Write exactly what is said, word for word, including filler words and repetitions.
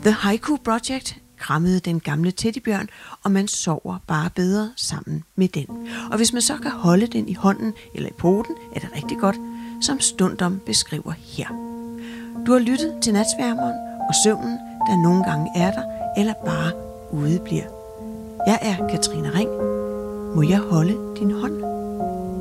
The Haiku Project krammede den gamle teddybjørn, og man sover bare bedre sammen med den. Og hvis man så kan holde den i hånden eller i poten, er det rigtig godt, som Stundom beskriver her. Du har lyttet til Natsværmeren og søvnen, der nogle gange er der, eller bare udebliver. Jeg er Katrine Ring. Må jeg holde din hånd?